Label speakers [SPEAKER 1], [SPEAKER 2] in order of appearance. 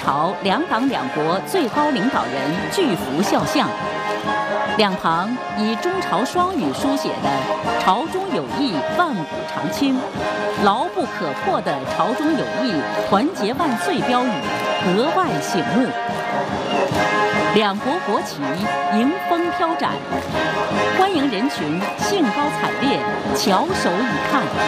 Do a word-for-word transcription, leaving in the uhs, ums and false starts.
[SPEAKER 1] 朝两党两国最高领导人巨幅肖像，两旁以中朝双语书写的“朝中有义，万古长青，牢不可破”的“朝中有义，团结万岁”标语格外醒目。两国国旗迎风飘展，欢迎人群兴高采烈，翘首以盼。